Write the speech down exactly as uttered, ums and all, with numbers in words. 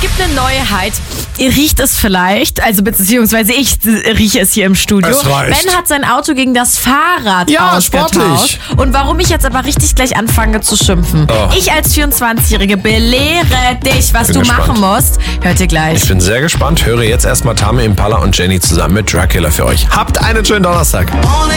gibt eine Neuheit. Ihr riecht es vielleicht, also beziehungsweise ich rieche es hier im Studio. Es reicht. Ben hat sein Auto gegen das Fahrrad Ja, ausgetauscht. sportlich. Und warum ich jetzt aber richtig gleich anfange zu schimpfen. Oh. Ich als vierundzwanzigjährige belehre dich, was Bin du gespannt. machen musst. Hört ihr gleich. Ich bin sehr gespannt. Höre jetzt erstmal Tame Impala und Jenny zusammen mit Dracula für euch. Habt einen schönen Donnerstag.